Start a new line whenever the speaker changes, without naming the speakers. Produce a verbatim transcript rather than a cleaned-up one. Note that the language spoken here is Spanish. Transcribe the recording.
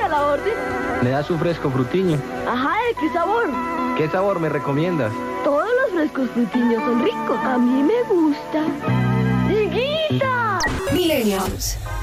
a la orden.
¿Me das un fresco frutiño?
Ajá, ¿de qué sabor?
¿Qué sabor me recomiendas?
Todos los frescos frutiños son ricos. A mí me gusta. ¡Higuita!
Millennials.